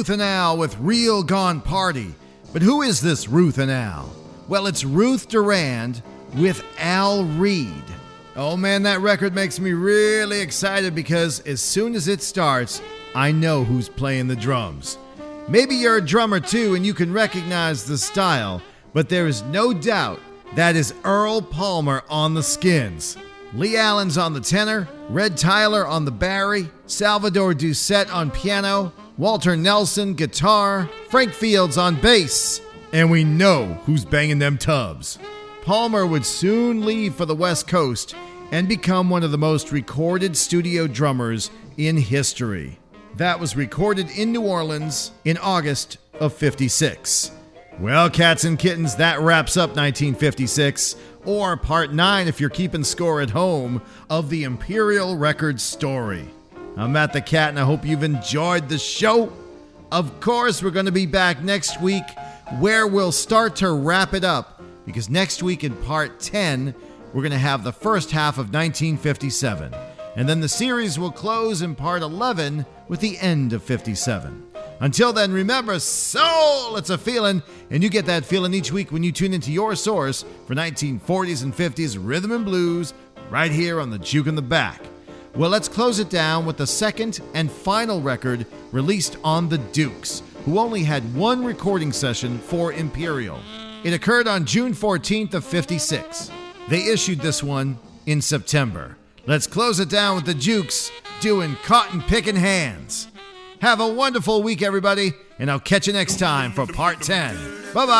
Ruth and Al with Real Gone Party. But who is this Ruth and Al? Well, it's Ruth Durand with Al Reed. Oh man, that record makes me really excited because as soon as it starts, I know who's playing the drums. Maybe you're a drummer too and you can recognize the style, but there is no doubt that is Earl Palmer on the Skins. Lee Allen's on the tenor, Red Tyler on the bari, Salvador Doucette on piano, Walter Nelson guitar, Frank Fields on bass, and we know who's banging them tubs. Palmer would soon leave for the West Coast and become one of the most recorded studio drummers in history. That was recorded in New Orleans in August of '56. Well, cats and kittens, that wraps up 1956, or Part 9 if you're keeping score at home, of the Imperial Records story. I'm Matt the Cat, and I hope you've enjoyed the show. Of course, we're going to be back next week, where we'll start to wrap it up, because next week in Part 10, we're going to have the first half of 1957. And then the series will close in Part 11 with the end of 57. Until then, remember, soul, it's a feeling, and you get that feeling each week when you tune into your source for 1940s and 50s rhythm and blues right here on the Juke in the Back. Well, let's close it down with the second and final record released on the Dukes, who only had one recording session for Imperial. It occurred on June 14th of 56. They issued this one in September. Let's close it down with the Jukes doing Cotton Pickin' Hands. Have a wonderful week, everybody, and I'll catch you next time for Part 10. Bye-bye.